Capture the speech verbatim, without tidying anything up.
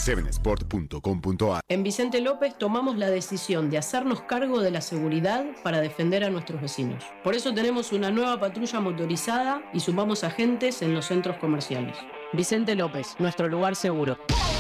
seven sport punto com punto a r. En Vicente López tomamos la decisión de hacernos cargo de la seguridad para defender a nuestros vecinos. Por eso tenemos una nueva patrulla motorizada y sumamos agentes en los centros comerciales. Vicente López, nuestro lugar seguro.